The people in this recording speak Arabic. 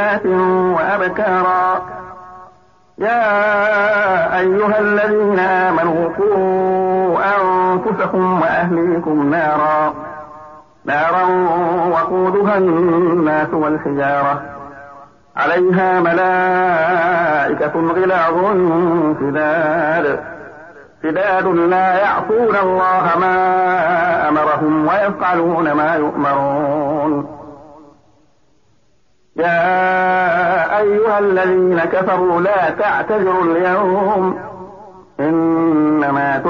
وأبكارا يا أيها الذين آمنوا قوا أنفسكم وأهليكم نارا وقودها الناس والحجارة عليها ملائكة غلاظ شداد لا يعصون الله ما أمرهم ويفعلون ما يؤمرون يا أيها الذين كفروا لا تعتذروا اليوم إنما